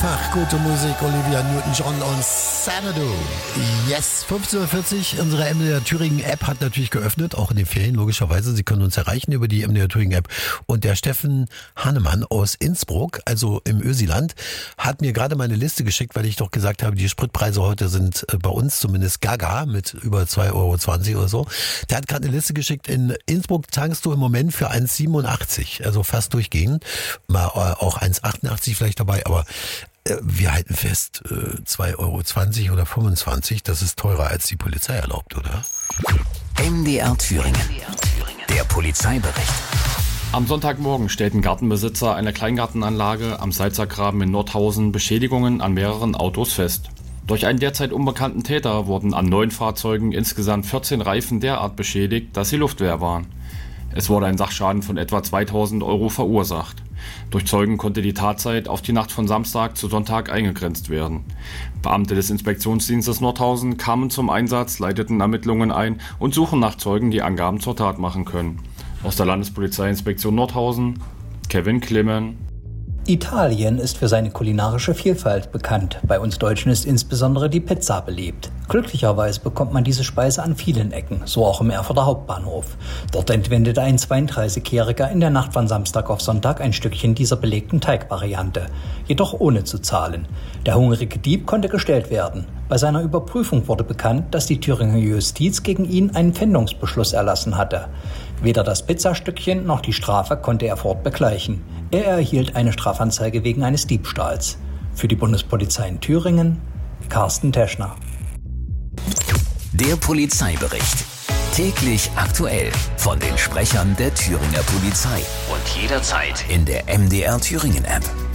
Einfach gute Musik, Olivia Newton-John und Xanadu. Yes, 15.40 Uhr, unsere MDR Thüringen-App hat natürlich geöffnet, auch in den Ferien logischerweise. Sie können uns erreichen über die MDR Thüringen-App. Und der Steffen Hannemann aus Innsbruck, also im Ösiland, hat mir gerade meine Liste geschickt, weil ich doch gesagt habe, die Spritpreise heute sind bei uns zumindest gaga mit über 2,20 € oder so. Der hat gerade eine Liste geschickt, in Innsbruck tankst du im Moment für 1,87, also fast durchgehend. Mal auch 1,88 vielleicht dabei, aber wir halten fest, 2,20 € oder 25, das ist teurer als die Polizei erlaubt, oder? MDR Thüringen. Der Polizeibericht. Am Sonntagmorgen stellten Gartenbesitzer einer Kleingartenanlage am Salzergraben in Nordhausen Beschädigungen an mehreren Autos fest. Durch einen derzeit unbekannten Täter wurden an 9 Fahrzeugen insgesamt 14 Reifen derart beschädigt, dass sie luftleer waren. Es wurde ein Sachschaden von etwa 2.000 € verursacht. Durch Zeugen konnte die Tatzeit auf die Nacht von Samstag zu Sonntag eingegrenzt werden. Beamte des Inspektionsdienstes Nordhausen kamen zum Einsatz, leiteten Ermittlungen ein und suchen nach Zeugen, die Angaben zur Tat machen können. Aus der Landespolizeiinspektion Nordhausen, Kevin Klimmen. Italien ist für seine kulinarische Vielfalt bekannt. Bei uns Deutschen ist insbesondere die Pizza beliebt. Glücklicherweise bekommt man diese Speise an vielen Ecken, so auch im Erfurter Hauptbahnhof. Dort entwendete ein 32-Jähriger in der Nacht von Samstag auf Sonntag ein Stückchen dieser belegten Teigvariante, jedoch ohne zu zahlen. Der hungrige Dieb konnte gestellt werden. Bei seiner Überprüfung wurde bekannt, dass die Thüringer Justiz gegen ihn einen Pfändungsbeschluss erlassen hatte. Weder das Pizzastückchen noch die Strafe konnte er fortbegleichen. Er erhielt eine Strafanzeige wegen eines Diebstahls. Für die Bundespolizei in Thüringen, Carsten Teschner. Der Polizeibericht. Täglich aktuell von den Sprechern der Thüringer Polizei. Und jederzeit in der MDR Thüringen App.